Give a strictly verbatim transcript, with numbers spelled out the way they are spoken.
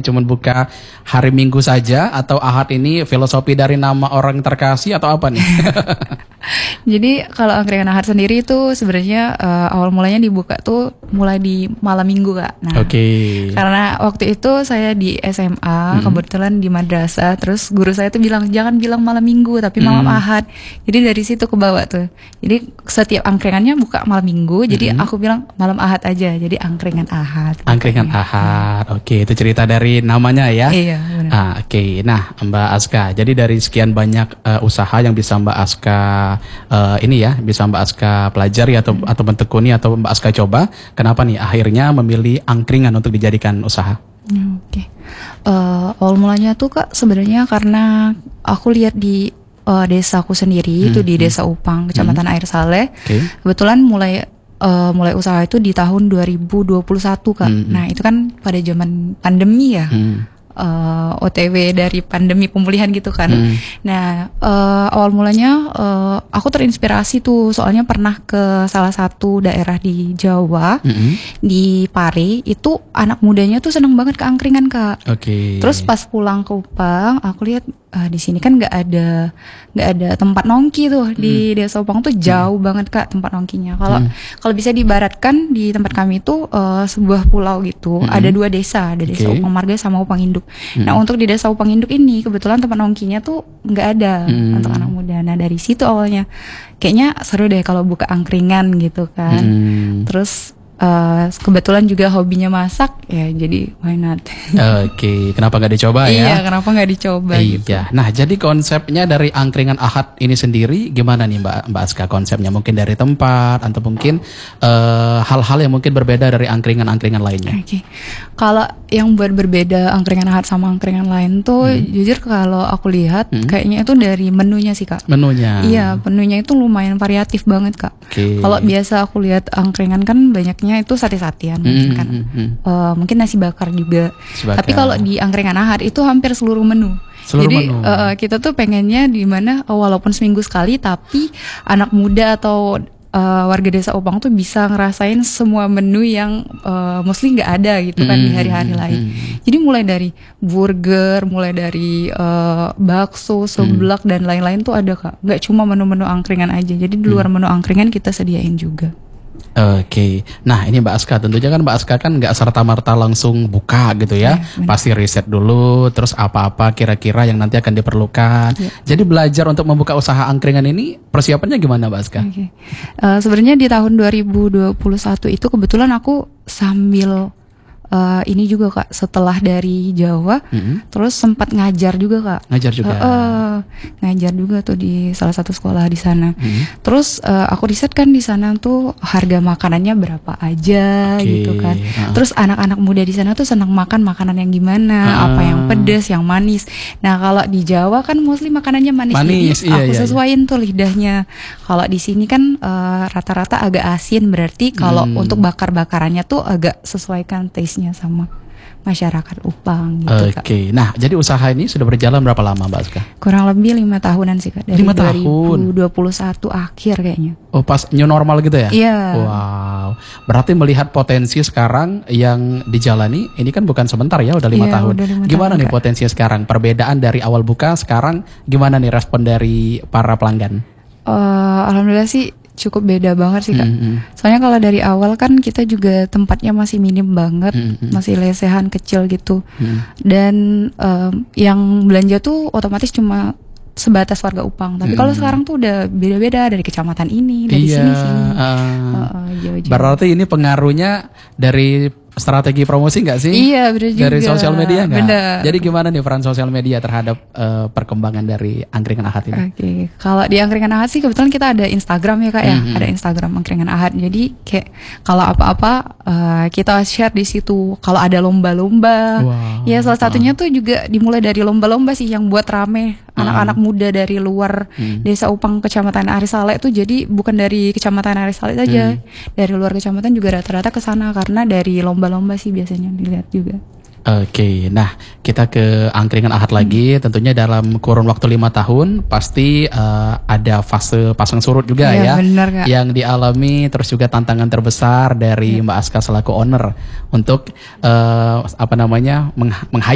Cuman buka hari Minggu saja atau Ahad ini filosofi dari nama orang terkasih atau apa nih? Jadi kalau angkringan Ahad sendiri itu sebenarnya uh, awal mulanya dibuka tuh mulai di malam Minggu Kak. Nah, Oke. Okay. Karena waktu itu saya di S M A, mm-hmm. kebetulan di madrasah, terus guru saya tuh bilang jangan bilang malam Minggu tapi malam mm-hmm. Ahad. Jadi dari situ kebawa tuh. Jadi setiap angkringannya buka malam Minggu, mm-hmm. jadi aku bilang malam Ahad aja. Jadi angkringan Ahad. Angkringan Ahad. Oke, okay, itu cerita dari namanya ya. Iya, benar. Ah, oke. Okay. Nah, Mbak Aska, jadi dari sekian banyak uh, usaha yang bisa Mbak Aska uh, ini ya, bisa Mbak Aska pelajari atau hmm. atau mentekuni atau Mbak Aska coba, kenapa nih akhirnya memilih angkringan untuk dijadikan usaha? Hmm, oke. Okay. Uh, awal mulanya tuh Kak sebenarnya karena aku lihat di uh, desaku sendiri hmm. itu di Desa Upang, Kecamatan hmm. Air Saleh. Okay. Kebetulan mulai uh, mulai usaha itu di tahun dua ribu dua puluh satu Kak. Hmm. Nah, itu kan pada zaman pandemi ya. Hmm. Uh, O T W dari pandemi pemulihan gitu kan. Hmm. Nah uh, awal mulanya uh, aku terinspirasi tuh soalnya pernah ke salah satu daerah di Jawa, hmm. di Pare itu anak mudanya tuh seneng banget ke angkringan Kak. Oke. Okay. Terus pas pulang ke Upang aku lihat uh, di sini kan nggak ada nggak ada tempat nongki tuh hmm. di Desa Upang tuh jauh hmm. banget Kak tempat nongkinya. Kalau hmm. kalau bisa diibaratkan di tempat kami itu uh, sebuah pulau gitu, hmm. ada dua desa, ada Desa okay. Upang Marga sama Upang Induk. Hmm. Nah untuk di Desa Upang Induk ini kebetulan tempat nongkinya tuh nggak ada hmm. untuk anak muda. Nah dari situ awalnya kayaknya seru deh kalau buka angkringan gitu kan. Hmm. Terus uh, kebetulan juga hobinya masak ya, jadi why not? Oke, okay. Kenapa nggak dicoba ya? Iya, kenapa nggak dicoba? Iya. Gitu. Nah jadi konsepnya dari angkringan Ahad ini sendiri gimana nih Mbak Mbak Aska konsepnya? Mungkin dari tempat atau mungkin uh, hal-hal yang mungkin berbeda dari angkringan-angkringan lainnya? Oke, okay. Kalau yang buat berbeda angkringan Ahad sama angkringan lain tuh hmm. jujur kalau aku lihat hmm. kayaknya itu dari menunya sih Kak. Menunya? Iya, menunya itu lumayan variatif banget Kak. Okay. Kalau biasa aku lihat angkringan kan banyaknya itu sate-satean hmm. mungkin kan, hmm. uh, mungkin nasi bakar juga. Bakar. Tapi kalau di angkringan Ahad itu hampir seluruh menu. Seluruh Jadi menu. Uh, kita tuh pengennya di mana uh, walaupun seminggu sekali tapi anak muda atau Uh, warga Desa Upang tuh bisa ngerasain semua menu yang uh, mostly nggak ada gitu kan hmm, di hari-hari lain. Hmm. Jadi mulai dari burger, mulai dari uh, bakso, seblak hmm. dan lain-lain tuh ada Kak. Nggak cuma menu-menu angkringan aja. Jadi di luar hmm. menu angkringan kita sediain juga. Oke, okay. Nah ini Mbak Aska, tentunya kan Mbak Aska kan nggak serta-merta langsung buka gitu ya, ya pasti riset dulu, terus apa-apa kira-kira yang nanti akan diperlukan. Ya. Jadi belajar untuk membuka usaha angkringan ini persiapannya gimana Mbak Aska? Okay. Uh, sebenarnya di tahun dua ribu dua puluh satu itu kebetulan aku sambil Uh, ini juga Kak setelah dari Jawa, mm-hmm. terus sempat ngajar juga Kak. Ngajar juga. Uh, uh, ngajar juga tuh di salah satu sekolah di sana. Mm-hmm. Terus uh, aku riset kan di sana tuh harga makanannya berapa aja okay. gitu kan. Uh. Terus anak-anak muda di sana tuh senang makan makanan yang gimana, uh. apa yang pedas, yang manis. Nah kalau di Jawa kan mostly makanannya manis. Manis, Jadi iya, aku iya, sesuaiin iya. tuh lidahnya. Kalau di sini kan uh, rata-rata agak asin, berarti kalau hmm. untuk bakar-bakarannya tuh agak sesuaikan taste sama masyarakat Upang gitu Oke, okay. Nah jadi usaha ini sudah berjalan berapa lama Mbak Aska? Kurang lebih lima tahunan sih Kak. Dari lima dua ribu dua tahun? puluh satu akhir kayaknya. Oh pas new normal gitu ya? Iya. Wow. Berarti melihat potensi sekarang yang dijalani, ini kan bukan sebentar ya, udah lima iya, tahun. Udah lima gimana tahun, nih Kak. potensinya sekarang? Perbedaan dari awal buka sekarang, gimana nih respon dari para pelanggan? Uh, Alhamdulillah sih cukup beda banget sih Kak. Mm-hmm. Soalnya kalau dari awal kan kita juga tempatnya masih minim banget, mm-hmm. masih lesehan kecil gitu. Mm-hmm. Dan um, yang belanja tuh otomatis cuma sebatas warga Upang. Tapi mm-hmm. kalau sekarang tuh udah beda-beda dari kecamatan ini, dari iya, sini sini. Uh, uh, uh, jauh-jauh. Berarti ini pengaruhnya dari strategi promosi nggak sih? Iya benar juga. Dari sosial media nggak? Benar. Jadi gimana nih peran sosial media terhadap uh, perkembangan dari angkringan Ahad ini? Oke, okay. Kalau di angkringan Ahad sih kebetulan kita ada Instagram ya Kak ya, mm-hmm. ada Instagram angkringan Ahad. Jadi kayak kalau apa-apa uh, kita share di situ. Kalau ada lomba-lomba, wow. ya salah satunya wow. tuh juga dimulai dari lomba-lomba sih yang buat rame anak-anak muda dari luar hmm. Desa Upang Kecamatan Air Saleh itu, jadi bukan dari Kecamatan Air Saleh saja, hmm. dari luar kecamatan juga rata-rata ke sana karena dari lomba-lomba sih biasanya dilihat juga. Oke, nah kita ke angkringan Ahad lagi. Hmm. Tentunya dalam kurun waktu lima tahun pasti uh, ada fase pasang surut juga ya, ya bener, Kak. Yang dialami, terus juga tantangan terbesar dari ya. Mbak Aska selaku owner untuk uh, apa namanya meng- meng-